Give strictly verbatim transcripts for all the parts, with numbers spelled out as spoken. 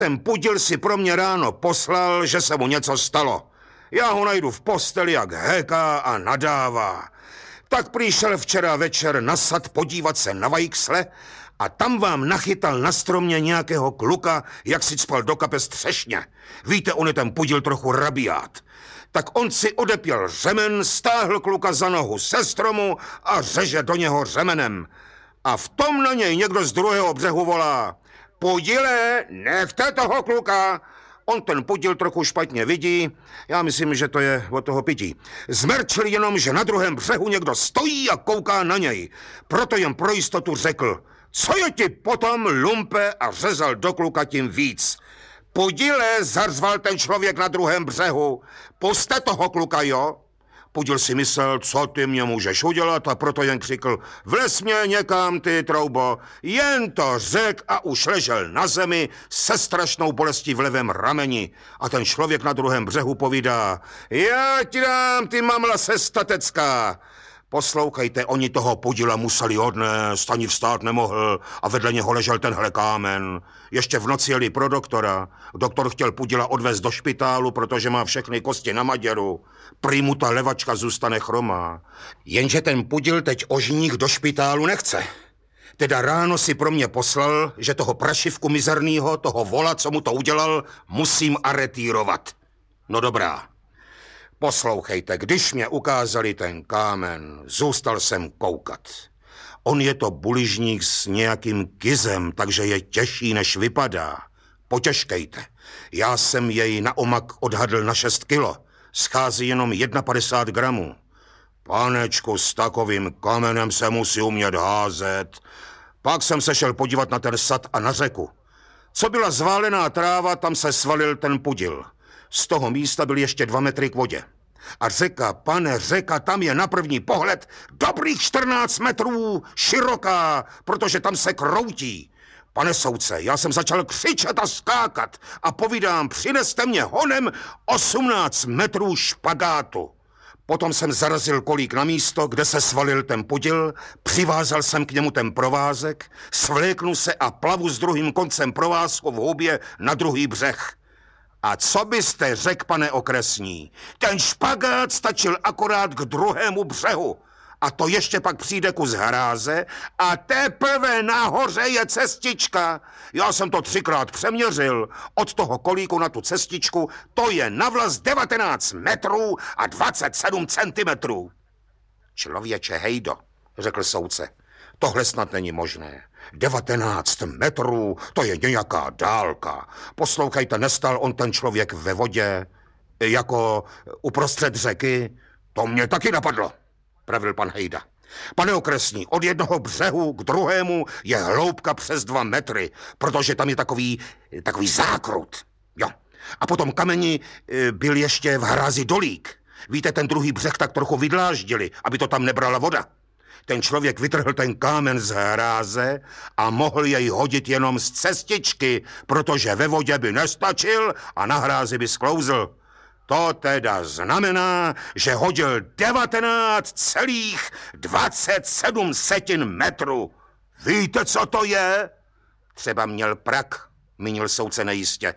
Ten Pudil si pro mě ráno poslal, že se mu něco stalo. Já ho najdu v posteli, jak héká a nadává. Tak přišel včera večer na sad podívat se na vajksle a tam vám nachytal na stromě nějakého kluka, jak si cpal do kapes třešně. Víte, on je ten Pudil trochu rabiát. Tak on si odepěl řemen, stáhl kluka za nohu se stromu a řeže do něho řemenem. A v tom na něj někdo z druhého břehu volá: Pudile, nechte toho kluka. On ten Pudil trochu špatně vidí, já myslím, že to je od toho pití. Zmerčil jenom, že na druhém břehu někdo stojí a kouká na něj. Proto jen pro jistotu řekl: co je ti potom, lumpe, a řezal do kluka tím víc. Pudile, zařval ten člověk na druhém břehu, puste toho kluka, jo? Pudil si myslel, co ty mě můžeš udělat, a proto jen křikl: vlez mě někam, ty troubo. Jen to řek a už ležel na zemi se strašnou bolestí v levém rameni. A ten člověk na druhém břehu povídá: já ti dám, ty mamla sestatecká. Poslouchejte, oni toho Pudila museli odnést, ani vstát nemohl a vedle něho ležel tenhle kámen. Ještě v noci jeli pro doktora. Doktor chtěl Pudila odvést do špitálu, protože má všechny kosti na maděru. Prý mu ta levačka zůstane chromá. Jenže ten Pudil teď ožních do špitálu nechce. Teda ráno si pro mě poslal, že toho prašivku mizernýho, toho vola, co mu to udělal, musím aretírovat. No dobrá. Poslouchejte, když mě ukázali ten kámen, zůstal jsem koukat. On je to buližník s nějakým kizem, takže je těžší, než vypadá. Potěžkejte. Já jsem jej na omak odhadl na šest kilo. Schází jenom padesát jedna gramů. Panečku, s takovým kamenem se musí umět házet. Pak jsem se šel podívat na ten sad a na řeku. Co byla zválená tráva, tam se svalil ten Pudil. Z toho místa byl ještě dva metry k vodě. A řeka, pane, řeka, tam je na první pohled dobrých čtrnáct metrů široká, protože tam se kroutí. Pane soudce, já jsem začal křičet a skákat a povídám: přineste mě honem osmnáct metrů špagátu. Potom jsem zarazil kolík na místo, kde se svalil ten Pudil, přivázal jsem k němu ten provázek, svléknu se a plavu s druhým koncem provázku v hubě na druhý břeh. A co byste řekl, pane okresní? Ten špagát stačil akorát k druhému břehu. A to ještě pak přijde kus hráze a teprve nahoře je cestička. Já jsem to třikrát přeměřil. Od toho kolíku na tu cestičku to je navlas devatenáct metrů a dvacet sedm centimetrů. Člověče hejdo, řekl soudce, tohle snad není možné. devatenáct metrů, to je nějaká dálka. Poslouchejte, nestal on ten člověk ve vodě, jako uprostřed řeky? To mě taky napadlo, pravil pan hejda. Pane okresní, od jednoho břehu k druhému je hloubka přes dva metry, protože tam je takový, takový zákrut. Jo. A potom kameni byl ještě v hrázi dolík. Víte, ten druhý břeh tak trochu vydláždili, aby to tam nebrala voda. Ten člověk vytrhl ten kámen z hráze a mohl jej hodit jenom z cestičky, protože ve vodě by nestačil a na hrázi by sklouzl. To teda znamená, že hodil devatenáct celých dvacet sedm setin metru. Víte, co to je? Třeba měl prak, mínil soudce nejistě.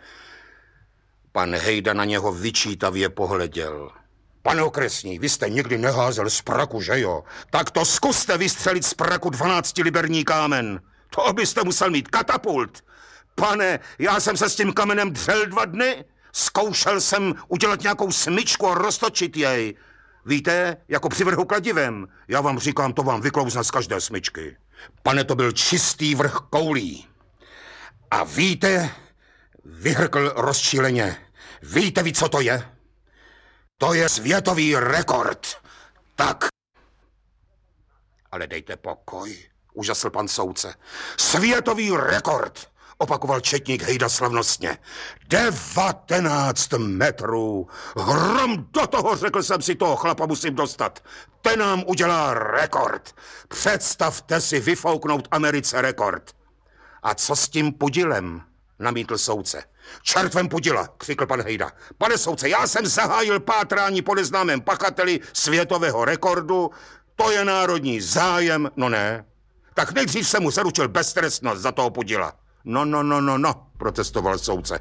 Pan hejda na něho vyčítavě pohleděl. Pane okresní, vy jste nikdy neházel z praku, že jo? Tak to zkuste vystřelit z praku dvanáctiliberní kámen. To byste musel mít katapult. Pane, já jsem se s tím kamenem dřel dva dny. Zkoušel jsem udělat nějakou smyčku a roztočit jej. Víte, jako při vrhu kladivem. Já vám říkám, to vám vyklouzne z každé smyčky. Pane, to byl čistý vrch koulí. A víte, vyhrkl rozčíleně, víte vy, co to je? To je světový rekord. Tak. Ale dejte pokoj, úžasl pan soudce. Světový rekord, opakoval četník hejda slavnostně. Devatenáct metrů. Hrom do toho, řekl jsem si, toho chlapa musím dostat. Ten nám udělá rekord. Představte si vyfouknout Americe rekord. A co s tím Pudilem? Namítl soudce. Čertvem Pudila, křikl pan hejda. Pane soudce, já jsem zahájil pátrání po neznámém pachateli světového rekordu. To je národní zájem. No ne. Tak nejdřív jsem mu zaručil beztrestnost za toho Pudila. No, no, no, no, no, protestoval soudce.